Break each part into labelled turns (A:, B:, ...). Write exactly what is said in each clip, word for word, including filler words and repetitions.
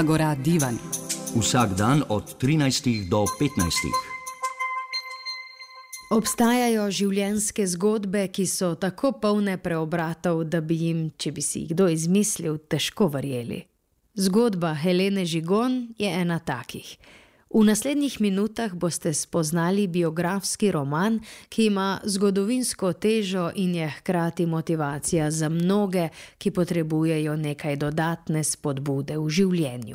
A: Agora Divan.
B: Vsak dan od trinajstih do petnajstih.
C: Obstajajo življenjske zgodbe, ki so tako polne preobratov, da bi jim, če bi si jih kdo izmislil, težko verjeli. Zgodba Helene Žigon je ena takih. V naslednjih minutah boste spoznali biografski roman, ki ima zgodovinsko težo in je hkrati motivacija za mnoge, ki potrebujejo nekaj dodatne spodbude v življenju.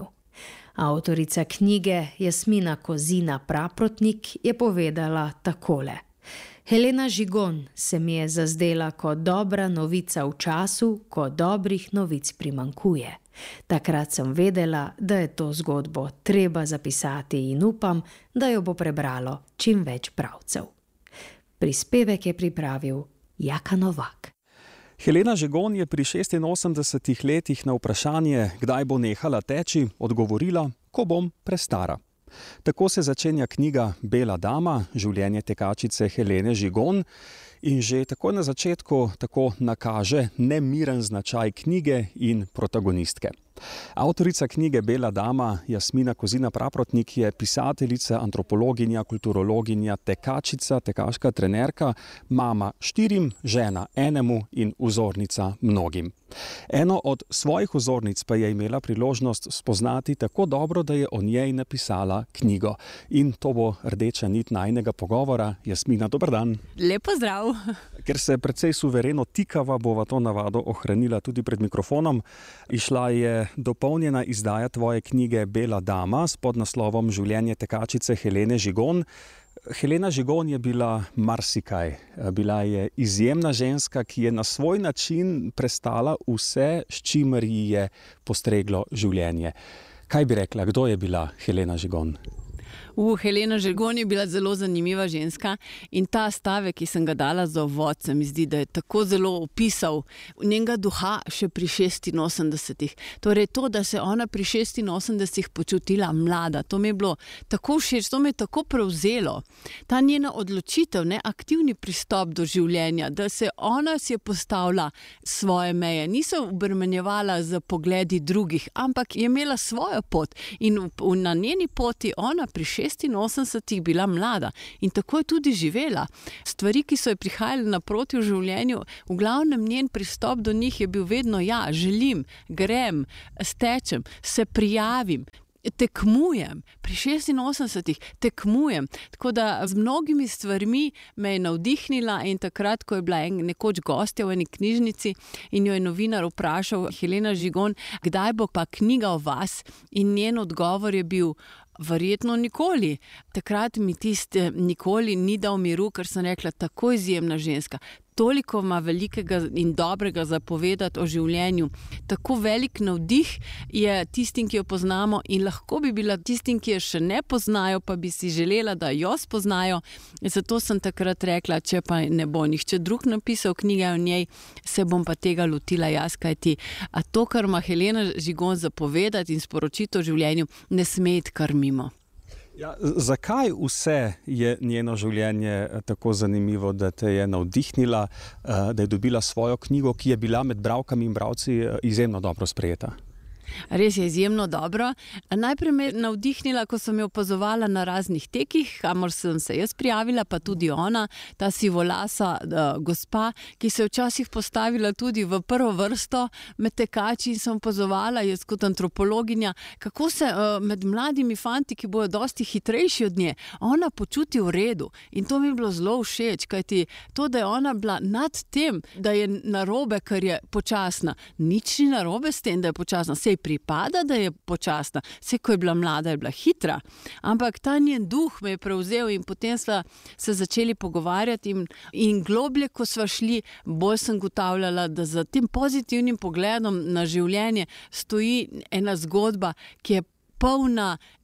C: Avtorica knjige Jasmina Kozina Praprotnik je povedala takole. Helena Žigon se mi je zazdela kot dobra novica v času, ko dobrih novic primanjkuje. Takrat sem vedela, da je to zgodbo treba zapisati in upam, da jo bo prebralo čim več bralcev. Prispevek je pripravil Jaka Novak.
D: Helena Žigon je pri šestinosemdesetih letih na vprašanje, kdaj bo nehala teči, odgovorila, ko bom prestara. Tako se začenja knjiga Bela dama, življenje tekačice Helene Žigon, in že takoj na začetku tako nakaže nemiren značaj knjige in protagonistke. Avtorica knjige Bela dama, Jasmina Kozina Praprotnik, je pisateljica, antropologinja, kulturologinja, tekačica, tekaška trenerka, mama štirim, žena enemu in vzornica mnogim. Eno od svojih vzornic pa je imela priložnost spoznati tako dobro, da je o njej napisala knjigo. In to bo rdeča nit najinega pogovora. Jasmina, dober dan.
E: Lep pozdrav.
D: Ker se precej suvereno tikava, bova to navado ohranila tudi pred mikrofonom. Išla je dopolnjena izdaja tvoje knjige Bela dama s podnaslovom Življenje tekačice Helene Žigon. Helena Žigon je bila marsikaj. Bila je izjemna ženska, ki je na svoj način prestala vse, s čimer ji je postreglo življenje. Kaj bi rekla, kdo je bila Helena Žigon?
E: Uh, Helena Žigon je bila zelo zanimiva ženska in ta stavek, ki sem ga dala za uvod, se mi zdi, da je tako zelo opisal njenega duha še pri šestinosemdesetih. Torej to, da se ona pri šestinosemdesetih počutila mlada, to mi je bilo tako všeč, to mi je tako prevzelo. Ta njena odločitev, ne, aktivni pristop do življenja, da se ona si je postavila svoje meje, niso obremenjevala z pogledi drugih, ampak je imela svojo pot in na njeni poti ona pri šestinosemdesetih bila mlada in tako je tudi živela. Stvari, ki so ji prihajale naproti v življenju, v glavnem njen pristop do njih je bil vedno ja, želim, grem, stečem, se prijavim, tekmujem, pri šestinosemdesetih tekmujem. Tako da z mnogimi stvarmi me je navdihnila in takrat, ko je bila en, nekoč gostja v eni knjižnici in jo je novinar vprašal, Helena Žigon, kdaj bo pa knjiga o vas, in njen odgovor je bil, verjetno nikoli. Takrat mi tiste nikoli ni dal miru, ker sem rekla, tako izjemna ženska, toliko ima velikega in dobrega zapovedati o življenju. Tako velik navdih je tistim, ki jo poznamo in lahko bi bila tistim, ki jo še ne poznajo, pa bi si želela, da jo spoznajo. Zato sem takrat rekla, če pa ne bo nihče drug napisal knjige o njej, se bom pa tega lotila jaz, kajti a to, kar ima Helena Žigon zapovedati in sporočiti o življenju, ne sme iti kar mimo.
D: Ja, zakaj vse je njeno življenje tako zanimivo, da te je navdihnila, da je dobila svojo knjigo, ki je bila med bralkami in bralci izjemno dobro sprejeta?
E: Res je izjemno dobro. Najprej me je navdihnila, ko sem jo opazovala na raznih tekih, kamor sem se jaz prijavila, pa tudi ona, ta sivolasa uh, gospa, ki se je včasih postavila tudi v prvo vrsto med tekači in sem opazovala jaz kot antropologinja, kako se uh, med mladimi fanti, ki bojo dosti hitrejši od nje, ona počuti v redu. In to mi je bilo zelo všeč, kajti to, da je ona bila nad tem, da je narobe, ker je počasna. Nič ni narobe s tem, da je počasna. Sej pripada, da je počasna. Vse, ko je bila mlada, je bila hitra. Ampak ta njen duh me je prevzel in potem sva se začeli pogovarjati in, in globlje, ko sva šli, bolj sem ugotavljala, da za tem pozitivnim pogledom na življenje stoji ena zgodba, ki je polna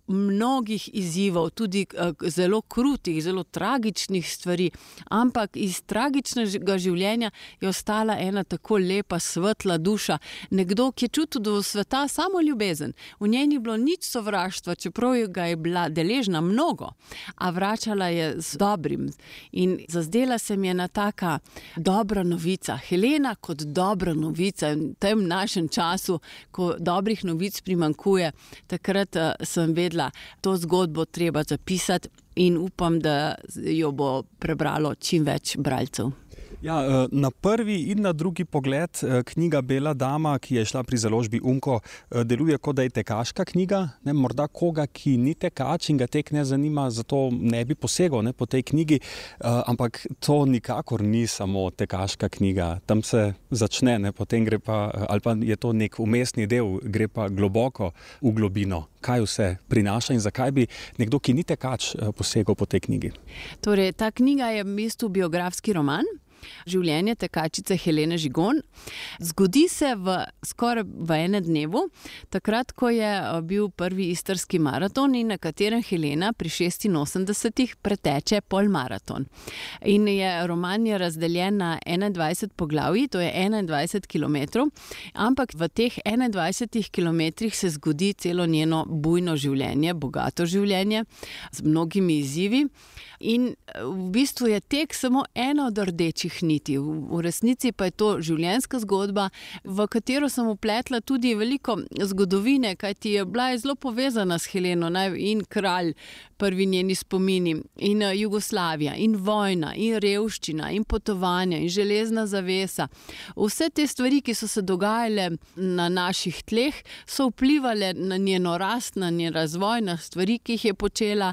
E: mnogih izzivov, tudi zelo krutih, zelo tragičnih stvari, ampak iz tragičnega življenja je ostala ena tako lepa, svetla duša. Nekdo, ki je čutil do sveta samo ljubezen. V njej ni bilo nič sovraštva, čeprav ga je bila deležna mnogo, a vračala je z dobrim. In zazdela se mi je ena taka dobra novica. Helena kot dobra novica. V tem našem času, ko dobrih novic primanjkuje, takrat sem vedela, to zgodbo treba zapisati in upam, da jo bo prebralo čim več bralcev.
D: Ja, na prvi in na drugi pogled knjiga Bela dama, ki je šla pri založbi Umko, deluje kot da je tekaška knjiga. Ne, morda koga, ki ni tekač in ga tek ne zanima, zato ne bi posegal ne, po tej knjigi, ampak to nikakor ni samo tekaška knjiga. Tam se začne, ne, potem gre pa, ali pa je to nek umestni del, gre pa globoko v globino. Kaj vse prinaša in zakaj bi nekdo, ki ni tekač, posegal po tej knjigi?
E: Torej, ta knjiga je v bistvu biografski roman. Življenje tekačice Helene Žigon. Zgodi se v skoraj v enem dnevu, takrat, ko je bil prvi istrski maraton in na katerem Helena pri šestinosemdesetih preteče polmaraton. In je roman je razdeljen na enaindvajset poglavij, to je enaindvajset kilometrov, ampak v teh enaindvajsetih kilometrih se zgodi celo njeno bujno življenje, bogato življenje z mnogimi izzivi. In v bistvu je tek samo ena od rdečih niti. V resnici pa je to življenjska zgodba, v katero sem vpletla tudi veliko zgodovine, kajti je bila zelo povezana s Heleno, in kralj, prvi njeni spomini, in Jugoslavija, in vojna, in revščina, in potovanja, in železna zavesa. Vse te stvari, ki so se dogajale na naših tleh, so vplivale na njeno rast, na njen razvoj, na stvari, ki jih je počela,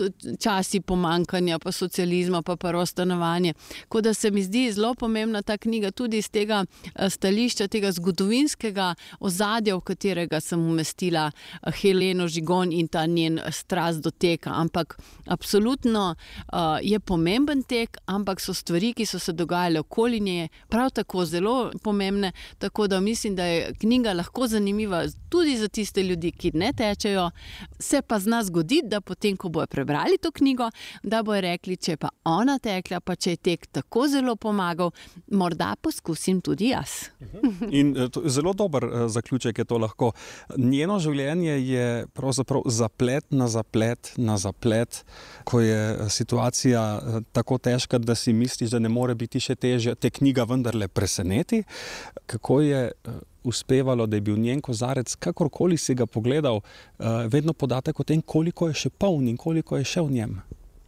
E: časi pomanjkanja, pa socializma, pa prvo stanovanje. Tako da se mi zdi zelo pomembna ta knjiga tudi iz tega stališča, tega zgodovinskega ozadja, v katerega sem umestila Heleno Žigon in ta njen strast do teka. Ampak absolutno uh, je pomemben tek, ampak so stvari, ki so se dogajale okoli nje, prav tako zelo pomembne, tako da mislim, da je knjiga lahko zanimiva tudi za tiste ljudi, ki ne tečejo. Se pa zna zgoditi, da potem, ko bojo prebrali to knjigo, da bojo rekli, če pa ona tekla, pa če je tek tako zelo pomagal, morda poskusim tudi jaz.
D: In to, zelo dober zaključek je to lahko. Njeno življenje je pravzaprav zaplet na zaplet na zaplet, ko je situacija tako težka, da si misliš, da ne more biti še težja, te knjiga vendarle preseneti. Kako je uspevalo, da je bil njen kozarec, kakorkoli si ga pogledal, vedno podatek o tem, koliko je še poln in koliko je še v njem.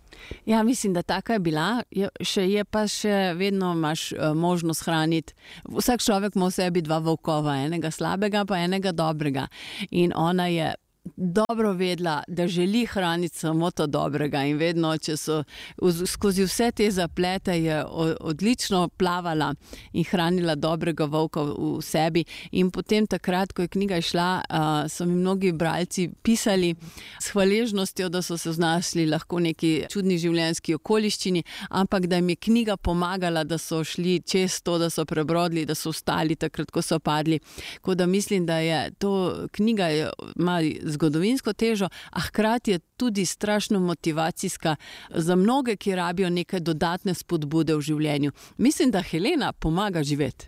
E: Ja, mislim, da taka je bila, je, še je pa še vedno imaš uh, možnost hraniti. Vsak človek ima v sebi dva volkova, enega slabega pa enega dobrega. In ona je dobro vedela, da želi hraniti samo to dobrega in vedno, če so skozi vse te zaplete je odlično plavala in hranila dobrega volka v sebi. In potem takrat, ko je knjiga išla, so mi mnogi bralci pisali s hvaležnostjo, da so se znašli lahko neki čudni življenjski okoliščini, ampak da jim je knjiga pomagala, da so šli čez to, da so prebrodili, da so vstali takrat, ko so padli. Tako da mislim, da je to knjiga ima zgodovinsko težo, a hkrati je tudi strašno motivacijska za mnoge, ki rabijo neke dodatne spodbude v življenju. Mislim, da Helena pomaga živeti.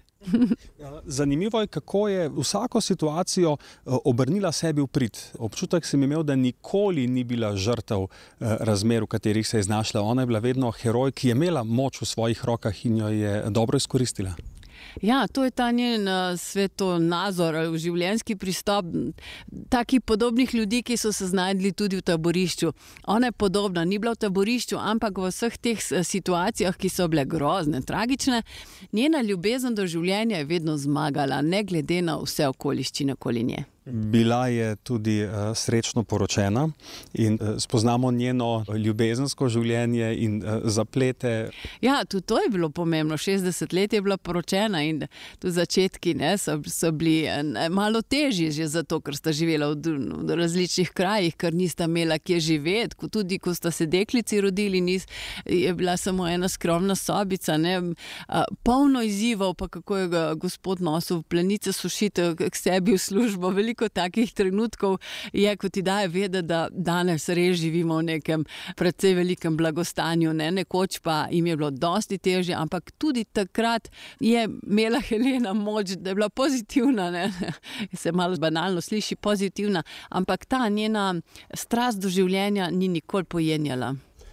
D: Zanimivo je, kako je vsako situacijo obrnila sebi v prid. Občutek sem imel, da nikoli ni bila žrtev razmer, v katerih se je znašla. Ona je bila vedno heroj, ki je imela moč v svojih rokah in jo je dobro izkoristila.
E: Ja, to je ta njen uh, svetonazor, življenjski pristop, taki podobnih ljudi, ki so se znajdli tudi v taborišču. Ona je podobna, ni bila v taborišču, ampak v vseh teh situacijah, ki so bile grozne, tragične, njena ljubezen do življenja je vedno zmagala, ne glede na vse okoliščine okoli nje.
D: Bila je tudi uh, srečno poročena in uh, spoznamo njeno ljubezensko življenje in uh, zaplete.
E: Ja, tudi to je bilo pomembno. šestdeset let je bila poročena in tudi začetki ne, so, so bili ne, malo težji že zato, ker sta živela v, v različnih krajih, ker nista imela kje živeti. Tudi ko sta se deklici rodili, nis, je bila samo ena skromna sobica, ne, uh, polno izzivov, pa kako je ga gospod nosil v plenice sušiti k sebi v službo. Veliko veliko takih trenutkov je, ko ti daje vedeti, da danes res živimo v nekem precej velikem blagostanju, ne? Nekoč pa jim je bilo dosti težje, ampak tudi takrat je imela Helena moč, da je bila pozitivna, ne? Se malo banalno sliši, pozitivna, ampak ta njena strast do življenja ni nikoli pojenjala.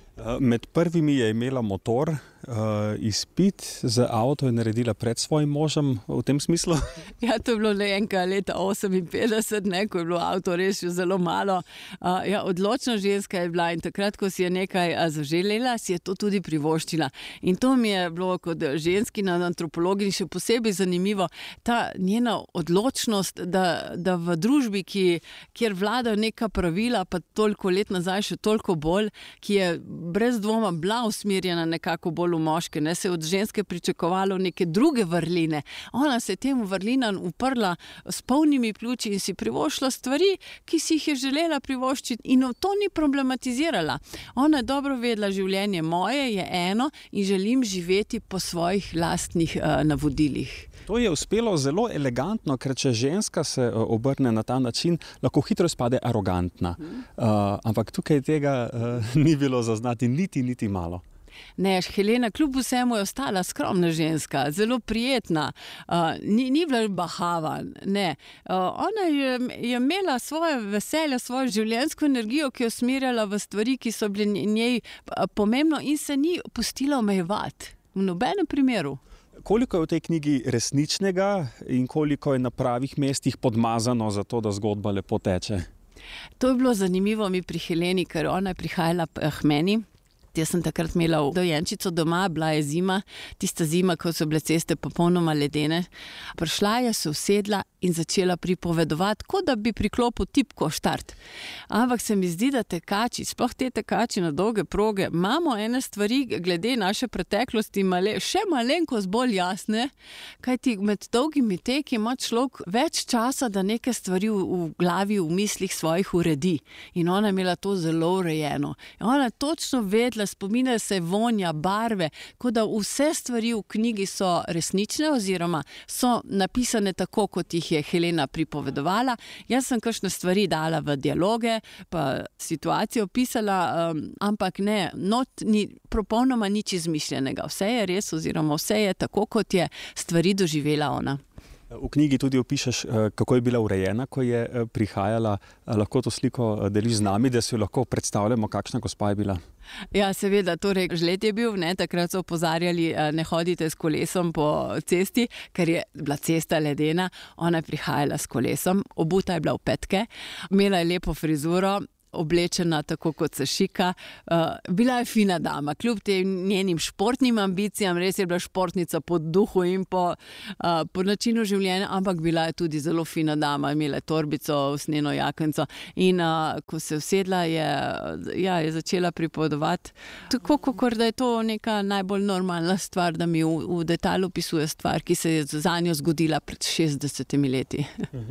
D: Med prvimi je imela motor, uh, izpit za avto je naredila pred svojim možem, v tem smislu?
E: Ja, to je bilo nekaj leta oseminpetdeset, ne, ko je bilo avto res že zelo malo. Uh, ja, odločna ženska je bila in takrat, ko si je nekaj zaželela, si je to tudi privoščila. In to mi je bilo kot ženski na antropologiji še posebej zanimivo, ta njena odločnost, da, da v družbi, ki, kjer vladajo neka pravila, pa toliko let nazaj še toliko bolj, ki je brez dvoma bila usmerjena nekako bolj v moške, ne, se je od ženske pričakovalo neke druge vrline. Ona se je temu vrlinam uprla s polnimi pljuči in si privoščila stvari, ki si jih je želela privoščiti in to ni problematizirala. Ona je dobro vedela, življenje moje je eno in želim živeti po svojih lastnih uh, navodilih.
D: To je uspelo zelo elegantno, ker če ženska se obrne na ta način, lahko hitro spade arogantna. Uh, ampak tukaj tega uh, ni bilo zaznati niti, niti malo.
E: Ne, Helena kljub vsemu je ostala skromna ženska, zelo prijetna, uh, ni, ni bila bahava, ne. Uh, ona je, je imela svoje veselje, svojo življenjsko energijo, ki jo smerjala v stvari, ki so bile njej pomembno in se ni pustila omejevati v nobenem primeru.
D: Koliko je v tej knjigi resničnega in koliko je na pravih mestih podmazano za to, da zgodba lepo teče?
E: To je bilo zanimivo mi pri Heleni, ker ona je prihajala k meni. Jaz sem takrat imela dojenčico doma, bila je zima, tista zima, ko so bile ceste popolnoma ledene. Prišla je, se usedla in začela pripovedovati, kot da bi priklopil tipko štart. Ampak se mi zdi, da tekači, sploh te tekači na dolge proge, imamo ene stvari glede naše preteklosti male, še malenkost bolj jasne, kajti med dolgimi teki ima človek več časa, da neke stvari v, v glavi, v mislih svojih uredi. In ona je imela to zelo urejeno. In ona je točno vedela, spominja se vonja, barve, kot da vse stvari v knjigi so resnične oziroma so napisane tako, kot jih je Helena pripovedovala. Jaz sem kakšne stvari dala v dialoge, pa situacijo opisala, um, ampak ne, not ni popolnoma nič izmišljenega. Vse je res oziroma vse je tako, kot je stvari doživela ona.
D: V knjigi tudi opišeš, kako je bila urejena, ko je prihajala. Lahko to sliko deliš z nami, da si jo lahko predstavljamo, kakšna gospa je bila?
E: Ja, seveda, torej žled je bil, ne, takrat so opozarjali, ne hodite s kolesom po cesti, ker je bila cesta ledena, ona je prihajala s kolesom, obuta je bila v petke, imela je lepo frizuro, oblečena tako, kot se šika. Uh, bila je fina dama, kljub tem njenim športnim ambicijam, res je bila športnica po duhu in po, uh, po načinu življenja, ampak bila je tudi zelo fina dama, imela je torbico, usnjeno jakenco in uh, ko se usedla, je, ja, je začela pripovedovati tako, kot da je to neka najbolj normalna stvar, da mi v, v detajlu opisuje stvar, ki se je za njo zgodila pred šestdesetimi leti.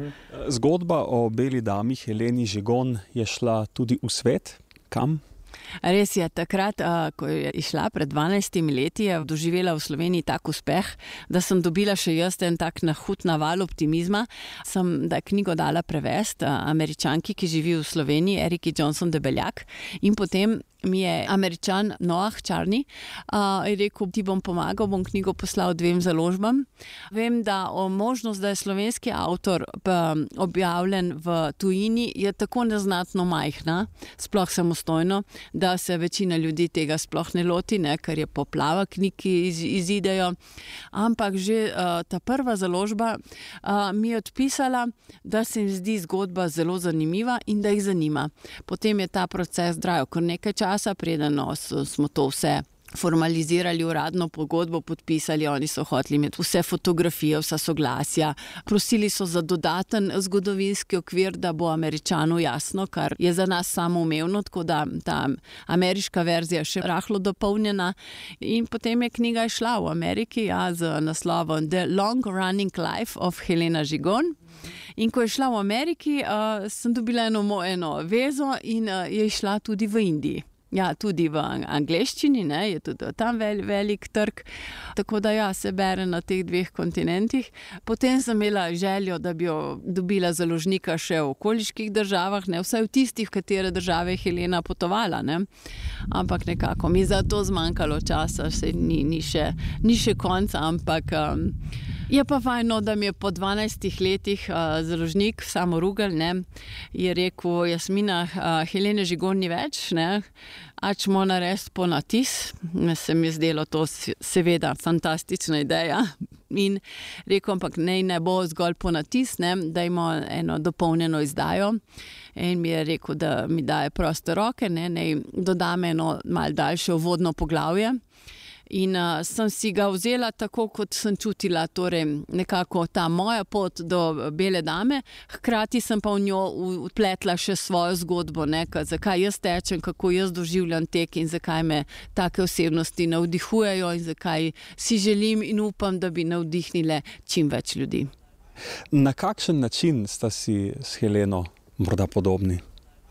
D: Zgodba o beli dami Heleni Žigon je šla tudi v svet. Kam?
E: Res je, takrat, ko je išla pred dvanajstimi leti, je doživela v Sloveniji tak uspeh, da sem dobila še jaz en tak nahud naval optimizma. Sem da knjigo dala prevest Američanki, ki živi v Sloveniji, Eriki Johnson Debeljak, in potem mi je Američan Noah Charney uh, je rekel, ti bom pomagal, bom knjigo poslal dvem založbam. Vem, da o možnost, da je slovenski avtor um, objavljen v tujini, je tako neznatno majhna, sploh samostojno, da se večina ljudi tega sploh ne loti, ne, ker je poplava knjig, ki iz, izidejo. Ampak že uh, ta prva založba uh, mi je odpisala, da se jim zdi zgodba zelo zanimiva in da jih zanima. Potem je ta proces trajal kar nekaj časa, preden no, smo to vse formalizirali, uradno pogodbo podpisali, oni so hoteli imeti vse fotografije, vsa soglasja, prosili so za dodaten zgodovinski okvir, da bo Američanu jasno, kar je za nas samoumevno, tako da ta ameriška verzija še rahlo dopolnjena. In potem je knjiga šla v Ameriki, ja, z naslovom The Long Running Life of Helena Žigon. In ko je šla v Ameriki, uh, sem dobila eno, eno vezo in uh, je šla tudi v Indiji. Ja, tudi v angleščini, ne, je tudi tam vel, velik trg, tako da ja, se bere na teh dveh kontinentih. Potem sem imela željo, da bi jo dobila založnika še v okoliških državah, ne, vsaj v tistih, v katere države je Helena potovala, ne. Ampak nekako mi za to zmanjkalo časa, se ni, ni, še, ni še konca, ampak um, je pa fajno, da mi je po dvanajstih letih uh, založnik Samo Rugel, ne, je rekel: Jasmina, uh, Helene Žigon ni več, ne, ačmo narediti po natis. Se mi je zdelo to seveda fantastična ideja. In rekel, ampak ne, ne bo zgolj po natis, ne, da ima eno dopolnjeno izdajo. In mi je rekel, da mi daje proste roke, ne, ne, dodam eno malo daljše uvodno poglavje. In uh, sem si ga vzela tako, kot sem čutila, torej nekako ta moja pot do Bele dame, hkrati sem pa v njo vpletla še svojo zgodbo, ne, zakaj jaz tečem, kako jaz doživljam tek in zakaj me take osebnosti navdihujejo in zakaj si želim in upam, da bi navdihnile čim več ljudi.
D: Na kakšen način sta si s Heleno morda podobni?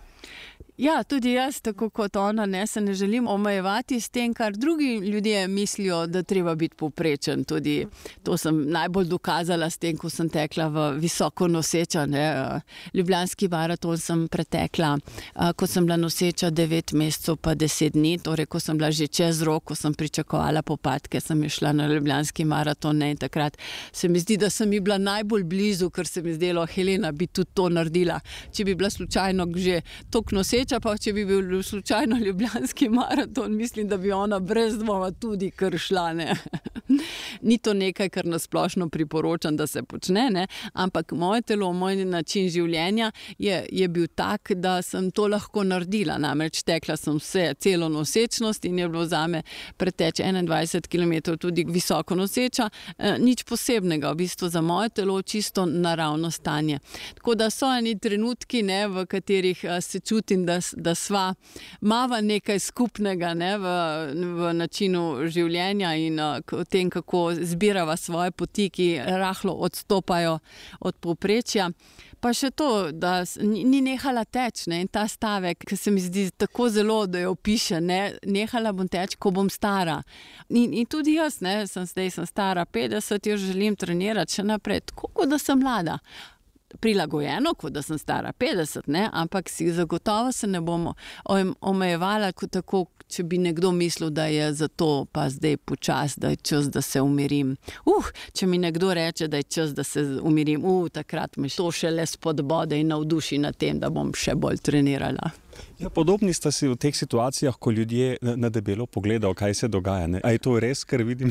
E: Ja, tudi jaz, tako kot ona, ne, se ne želim omejevati s tem, kar drugi ljudje mislijo, da treba biti povprečen. Tudi to sem najbolj dokazala s tem, ko sem tekla v visoko noseča, ne. Ljubljanski maraton sem pretekla, ko sem bila noseča devet mesecev pa deset dni, torej ko sem bila že čez rok, ko sem pričakovala popadke, sem šla na Ljubljanski maraton, ne, in takrat se mi zdi, da sem mi bila najbolj blizu, ker se mi zdelo, Helena bi tudi to naredila. Če bi bila slučajno že toliko noseča, pa če bi bil slučajno Ljubljanski maraton, mislim, da bi ona brez dvoma tudi kar šla, ne. Ni to nekaj, kar nasplošno priporočam, da se počne, ne, ampak moje telo, moj način življenja je, je bil tak, da sem to lahko naredila. Namreč tekla sem vse, celo nosečnost in je bilo zame preteč enaindvajset kilometrov tudi visoko noseča, eh, nič posebnega, v bistvu za moje telo čisto naravno stanje. Tako da so eni trenutki, ne, v katerih eh, se čutim, da da sva mava nekaj skupnega, ne, v, v načinu življenja in uh, v tem, kako zbirava svoje poti, ki rahlo odstopajo od povprečja. Pa še to, da ni nehala teč, ne, in ta stavek, ki se mi zdi tako zelo, da jo opiše, ne, nehala bom teč, ko bom stara. In, in tudi jaz, ne, sem zdaj sem stara petdeset, jaz želim trenirati še naprej, tako kot da sem mlada. Prilagojeno, kot da sem stara petdeset, ne, ampak si zagotovo se ne bomo omejevala tako, če bi nekdo mislil, da je zato pa zdaj počas, da je čas, da se umirim. Uh, če mi nekdo reče, da je čas, da se umirim, uh, takrat me to šele spodbode in navduši na tem, da bom še bolj trenirala.
D: Ja, podobni sta si v teh situacijah, ko ljudje na debelo pogledajo, kaj se dogaja, ne? A je to res, kar vidim?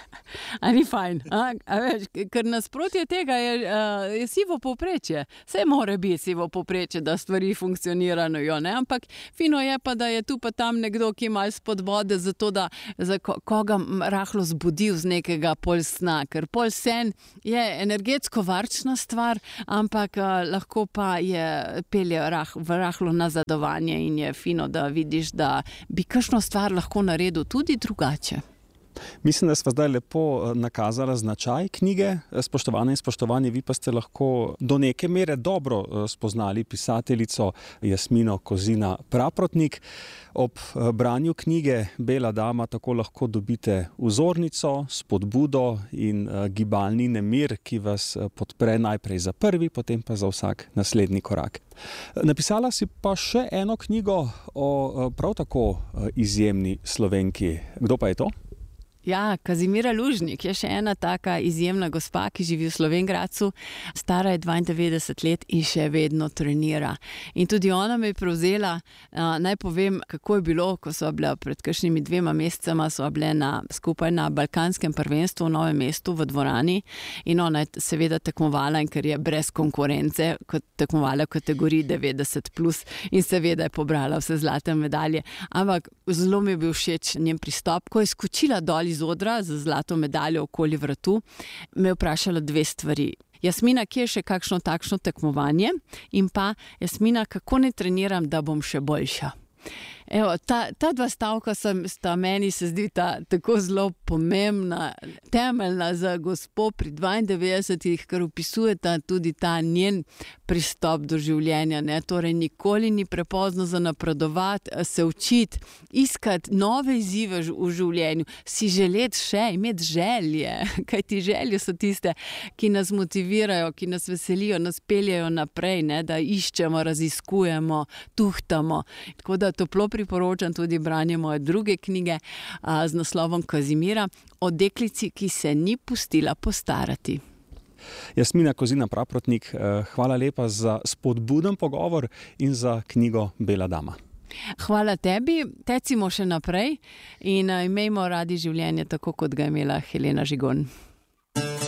E: A ni fajn, a? A veš, ker nasprotje tega je, uh, je sivo povprečje. Vse more biti sivo povprečje, da stvari funkcionirajo, ne? Ampak fino je pa, da je tu pa tam nekdo, ki ima spodbode za to, da za koga rahlo zbudi z nekega pol sna, ker pol sen je energetsko varčna stvar, ampak uh, lahko pa je pelje rah, rahlo nazadovanje in je fino, da vidiš, da bi kakšno stvar lahko naredil tudi drugače.
D: Mislim, da sva zdaj lepo nakazala značaj knjige. Spoštovane in spoštovani, vi pa ste lahko do neke mere dobro spoznali pisateljico Jasmino Kozina Praprotnik. Ob branju knjige Bela dama tako lahko dobite vzornico, spodbudo in gibalni nemir, ki vas podpre najprej za prvi, potem pa za vsak naslednji korak. Napisala si pa še eno knjigo o prav tako izjemni Slovenki. Kdo pa je to?
E: Ja, Kazimira Lužnik je še ena taka izjemna gospa, ki živi v Slovenj Gradcu, stara je dvaindevetdeset let in še vedno trenira. In tudi ona me je prevzela, naj povem, kako je bilo, ko so bila pred kakšnimi dvema mesecema, so bile na, skupaj na Balkanskem prvenstvu v Novem mestu v dvorani in ona je seveda tekmovala, in ker je brez konkurence, kot tekmovala v kategoriji devetdeset plus in seveda je pobrala vse zlate medalje. Ampak zelo mi je bil všeč njen pristop, ko je skočila dol iz odra z zlato medaljo okoli vratu, me je vprašala dve stvari. Jasmina, kje je še kakšno takšno tekmovanje? In pa, Jasmina, kako ne treniram, da bom še boljša? Evo, ta, ta dva stavka sem, sta meni se zdi ta tako zelo pomembna, temeljna za gospo pri dvaindevetdesetih, ker opisujeta tudi ta njen pristop do življenja. Ne? Torej, nikoli ni prepozno za napredovati, se učiti, iskati nove izzive v življenju, si želeti še, imeti želje, kajti želje so tiste, ki nas motivirajo, ki nas veselijo, nas peljejo naprej, ne? Da iščemo, raziskujemo, tuhtamo. Tako da toplo priporočam tudi branje moje druge knjige a, z naslovom Kazimira o deklici, ki se ni pustila postarati.
D: Jasmina Kozina Praprotnik, hvala lepa za spodbuden pogovor in za knjigo Bela dama.
E: Hvala tebi, tecimo še naprej in imejmo radi življenje tako, kot ga je imela Helena Žigon.